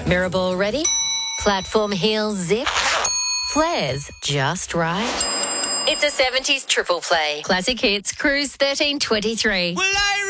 Mirror ball ready? Platform heels zip? Flares just right? It's a 70s triple play. Classic hits, Cruise 1323.